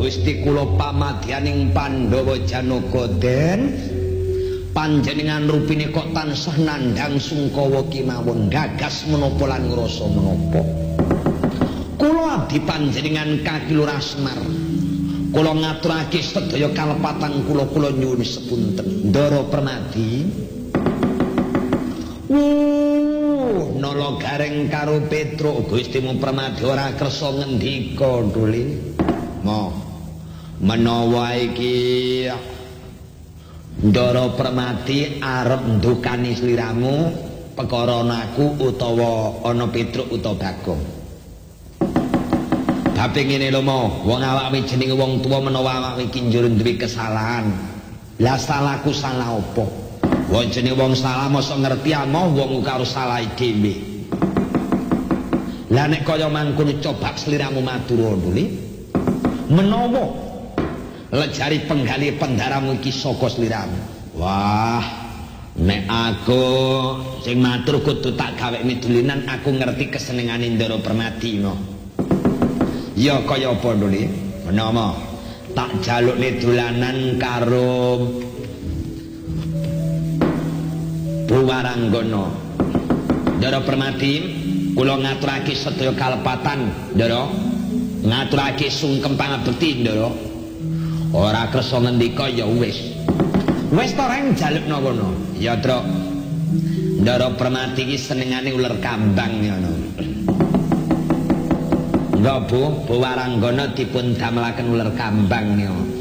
Gusti kula pamadyaning Pandhawa Janaka den panjenengan rupine kok tansah nandhang sungkawa kemawon gagas menapa lan ngrasa menapa kula abdi panjenengan Kaki Lurah Semar kula ngaturake sedaya kalepatan kula nyuwun sepunten Ndara Permadi nala gareng karo Petruk Gustimu Permadi ora kersa ngendika Nduli menawa iki Ndara Permadi arep ndukani sliramu perkara aku utawa ana Petruk utawa Bagong. Bape ngene lho wong awake jenenge wong tuwa menawa awake iki njur duwe kesalahan. Lah salahku salah apa? Wong jenenge wong salah mosok ngerti amoh wong karo salah dhewe. Lah nek kaya mangkono coba sliramu matur Nduli. Menawa lejari penggali pendaramu iki saka sliramu. Wah, nek aku sing matur kudu tak gawekne dolinan aku ngerti kesenengane Ndara Permadi no. Ya kaya apa Nduli? Menawa tak jalukne dolanan karo Buwaranggana. Ndara Permadi, kula ngaturake sedaya kalepatan, Ndara. Ngaturake sungkem pangabekti, Ndara. Ora kersa ngendika ya wis. Wis to reng jalukna kono. Ya, Tru. Ndara Permadi iki senengane uler kambang ngono. Enggak Bu, Buwaranggana dipun damelaken uler kambang ya.